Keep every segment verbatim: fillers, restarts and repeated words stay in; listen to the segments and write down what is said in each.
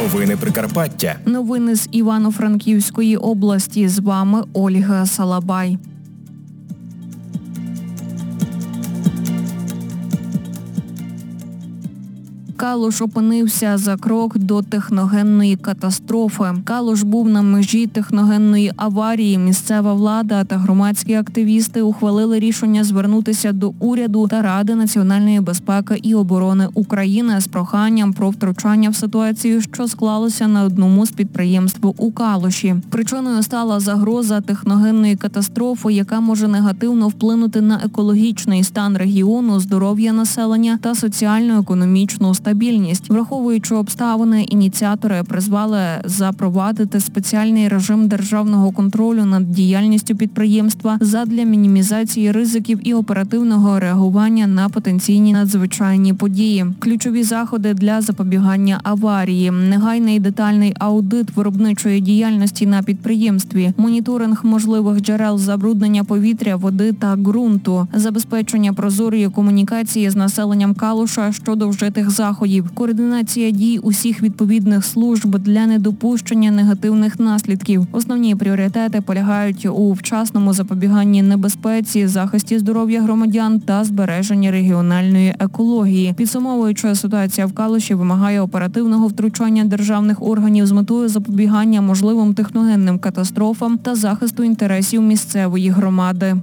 Новини Прикарпаття. Новини з Івано-Франківської області. З вами Ольга Салабай. Калуш опинився за крок до техногенної катастрофи. Калуш був на межі техногенної аварії. Місцева влада та громадські активісти ухвалили рішення звернутися до уряду та Ради національної безпеки і оборони України з проханням про втручання в ситуацію, що склалося на одному з підприємств у Калуші. Причиною стала загроза техногенної катастрофи, яка може негативно вплинути на екологічний стан регіону, здоров'я населення та соціально-економічну стабільність. Враховуючи обставини, ініціатори призвали запровадити спеціальний режим державного контролю над діяльністю підприємства задля мінімізації ризиків і оперативного реагування на потенційні надзвичайні події. Ключові заходи для запобігання аварії, негайний детальний аудит виробничої діяльності на підприємстві, моніторинг можливих джерел забруднення повітря, води та ґрунту, забезпечення прозорої комунікації з населенням Калуша щодо вжитих заходів, координація дій усіх відповідних служб для недопущення негативних наслідків. Основні пріоритети полягають у вчасному запобіганні небезпеці, захисті здоров'я громадян та збереженні регіональної екології. Підсумовуючи, ситуація в Калуші вимагає оперативного втручання державних органів з метою запобігання можливим техногенним катастрофам та захисту інтересів місцевої громади.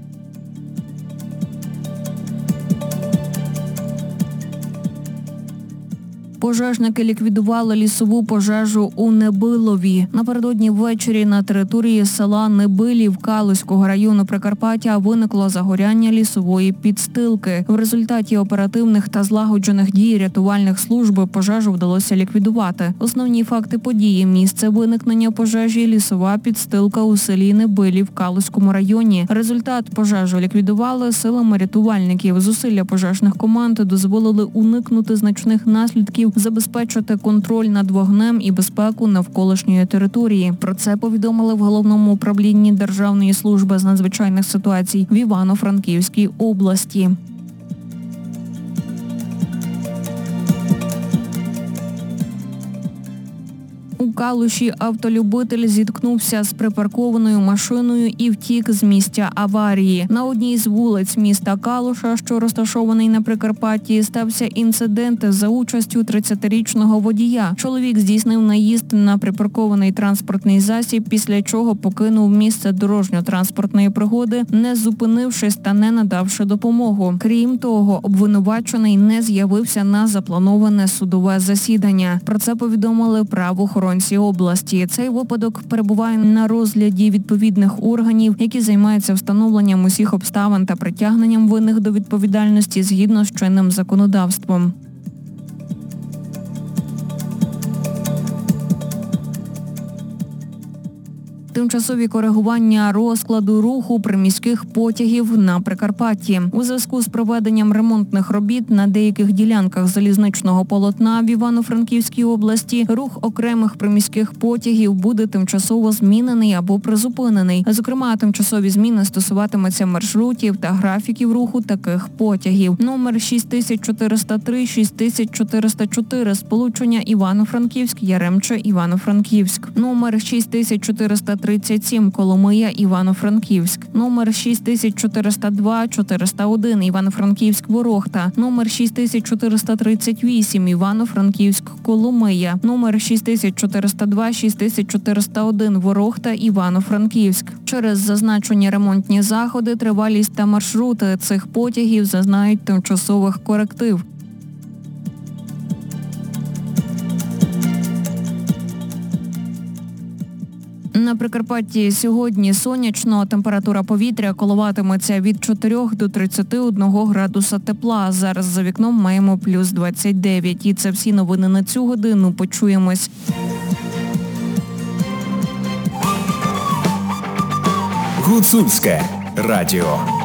Пожежники ліквідували лісову пожежу у Небилові. Напередодні ввечері на території села Небилів Калузького району Прикарпаття виникло загоряння лісової підстилки. В результаті оперативних та злагоджених дій рятувальних служб пожежу вдалося ліквідувати. Основні факти події: місце виникнення пожежі, лісова підстилка у селі Небилів Калузькому районі. Результат: пожежу ліквідували силами рятувальників. Зусилля пожежних команд дозволили уникнути значних наслідків, забезпечити контроль над вогнем і безпеку навколишньої території. Про це повідомили в Головному управлінні Державної служби з надзвичайних ситуацій в Івано-Франківській області. У Калуші автолюбитель зіткнувся з припаркованою машиною і втік з місця аварії. На одній з вулиць міста Калуша, що розташований на Прикарпатті, стався інцидент за участю тридцятирічного водія. Чоловік здійснив наїзд на припаркований транспортний засіб, після чого покинув місце дорожньо-транспортної пригоди, не зупинившись та не надавши допомогу. Крім того, обвинувачений не з'явився на заплановане судове засідання. Про це повідомили правоохоронці області. Цей випадок перебуває на розгляді відповідних органів, які займаються встановленням усіх обставин та притягненням винних до відповідальності згідно з чинним законодавством. Тимчасові коригування розкладу руху приміських потягів на Прикарпатті. У зв'язку з проведенням ремонтних робіт на деяких ділянках залізничного полотна в Івано-Франківській області рух окремих приміських потягів буде тимчасово змінений або призупинений. Зокрема, тимчасові зміни стосуватимуться маршрутів та графіків руху таких потягів. Номер шість тисяч чотириста три, шість тисяч чотириста чотири, сполучення Івано-Франківськ, Яремче, Івано-Франківськ. Номер шість тисяч чотириста тридцять сім, Коломия, Івано-Франківськ. Номер шість тисяч чотириста два, чотириста один, Івано-Франківськ, Ворохта. Номер шість тисяч чотириста тридцять вісім, Івано-Франківськ, Коломия. Номер шість тисяч чотириста два, шість тисяч чотириста один, Ворохта, Івано-Франківськ. Через зазначені ремонтні заходи тривалість та маршрути цих потягів зазнають тимчасових коректив. На Прикарпатті сьогодні сонячно, температура повітря коливатиметься від чотирьох до тридцяти одного градуса тепла. Зараз за вікном маємо плюс двадцять дев'ять. І це всі новини на цю годину. Почуємось. Гуцульське радіо.